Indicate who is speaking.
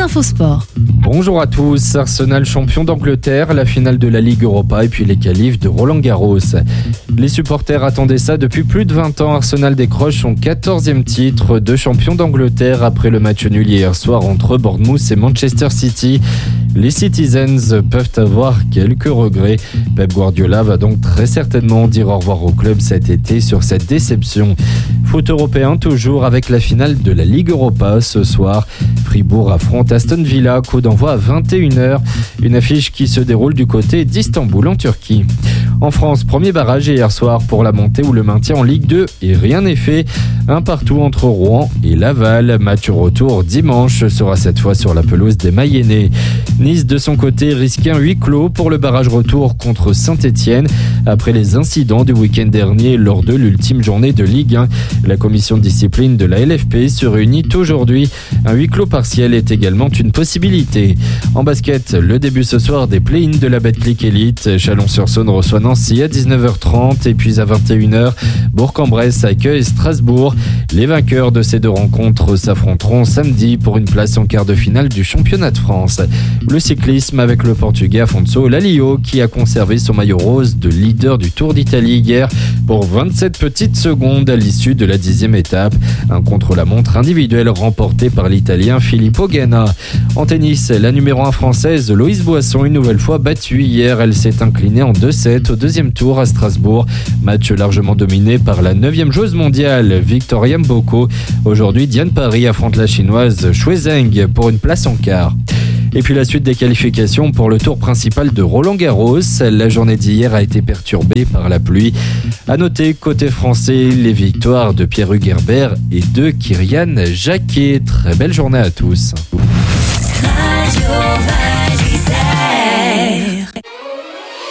Speaker 1: Infosport.
Speaker 2: Bonjour à tous, Arsenal champion d'Angleterre, la finale de la Ligue Europa et puis les qualifs de Roland-Garros. Les supporters attendaient ça depuis plus de 20 ans. Arsenal décroche son 14e titre de champion d'Angleterre après le match nul hier soir entre Bournemouth et Manchester City. Les Citizens peuvent avoir quelques regrets. Pep Guardiola va donc très certainement dire au revoir au club cet été sur cette déception. Foot européen toujours avec la finale de la Ligue Europa ce soir. Fribourg affronte Aston Villa, coup d'envoi à 21h. Une affiche qui se déroule du côté d'Istanbul en Turquie. En France, premier barrage hier soir pour la montée ou le maintien en Ligue 2 et rien n'est fait. Un partout entre Rouen et Laval. Match retour dimanche sera cette fois sur la pelouse des Mayennais. Nice de son côté risquait un huis clos pour le barrage retour contre Saint-Etienne après les incidents du week-end dernier lors de l'ultime journée de Ligue 1. La commission de discipline de la LFP se réunit aujourd'hui. Un huis clos partiel est également une possibilité. En basket, le début ce soir des play-ins de la Betclic Elite. Chalon-sur-Saône reçoit Nancy à 19h30 et puis à 21h, Bourg-en-Bresse accueille Strasbourg. Les vainqueurs de ces deux rencontres s'affronteront samedi pour une place en quart de finale du championnat de France. Le cyclisme avec le Portugais Afonso Lalio qui a conservé son maillot rose de leader du Tour d'Italie hier pour 27 petites secondes à l'issue de la 10e étape. Un contre-la-montre individuel remporté par l'Italien Filippo Ganna. En tennis, la numéro 1 française Loïse Boisson une nouvelle fois battue hier. Elle s'est inclinée en 2-7 au deuxième tour à Strasbourg. Match largement dominé par la 9e joueuse mondiale Victoria Mboko. Aujourd'hui, Diane Paris affronte la chinoise Shui Zheng pour une place en quart. Et puis la suite des qualifications pour le tour principal de Roland-Garros. La journée d'hier a été perturbée par la pluie. À noter, côté français, les victoires de Pierre-Hugues Herbert et de Kyrian Jacquet. Très belle journée à tous.
Speaker 3: Radio